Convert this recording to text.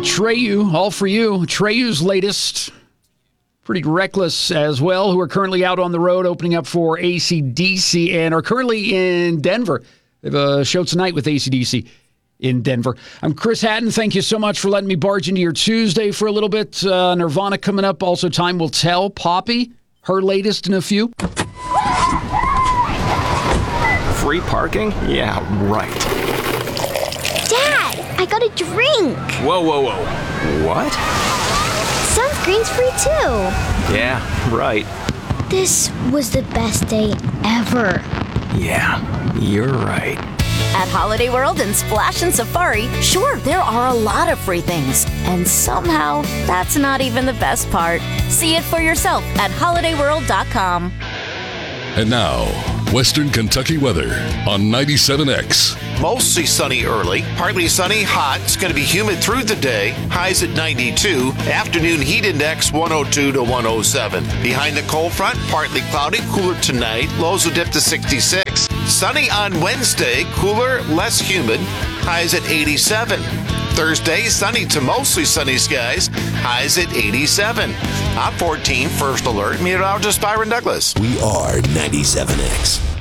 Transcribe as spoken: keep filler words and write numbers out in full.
Treyu, all for you. Treyu's latest, Pretty Reckless as well, who are currently out on the road opening up for A C D C and are currently in Denver. They have a show tonight with A C D C in Denver. I'm Chris Hatton. Thank you so much for letting me barge into your Tuesday for a little bit. Uh, Nirvana coming up. Also, time will tell. Poppy, her latest in a few. Free parking? Yeah, right. Dad, I got a drink. Whoa, whoa, whoa. What? Sunscreen's free too. Yeah, right. This was the best day ever. Yeah, you're right. At Holiday World and Splash and Safari, sure, there are a lot of free things. And somehow, that's not even the best part. See it for yourself at holiday world dot com. And now, Western Kentucky weather on ninety-seven X. Mostly sunny early, partly sunny, hot. It's going to be humid through the day. Highs at ninety-two. Afternoon heat index one oh two to one oh seven. Behind the cold front, partly cloudy, cooler tonight. Lows will dip to sixty-six. Sunny on Wednesday, cooler, less humid. Highs at eighty-seven. Thursday, sunny to mostly sunny skies. Highs at eighty-seven. I'm fourteen, First Alert. Meteorologist Byron Douglas. We are ninety-seven X.